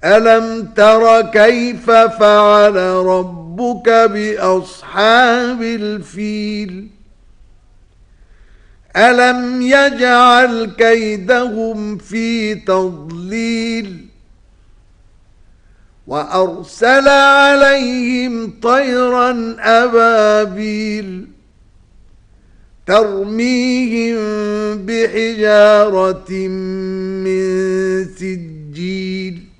ألم تر كيف فعل ربك بأصحاب الفيل ألم يجعل كيدهم في تضليل وأرسل عليهم طيرا أبابيل ترميهم بحجارة من سجيل